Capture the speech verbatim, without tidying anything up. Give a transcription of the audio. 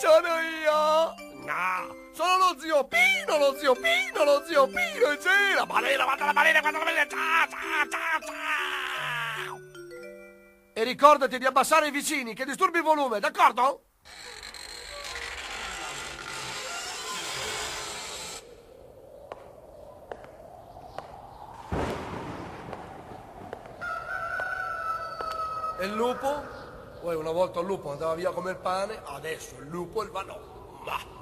Sono io! No! Sono lo zio Pino, lo zio Pino, lo zio Pino, e c'è la balena, guarda la balena, guarda la balena, ciao, ciao, ciao, ciao! E ricordati di abbassare i vicini, che disturbi il volume, d'accordo? E il lupo? Poi una volta il lupo andava via come il pane, adesso il lupo e il vanò. Ma...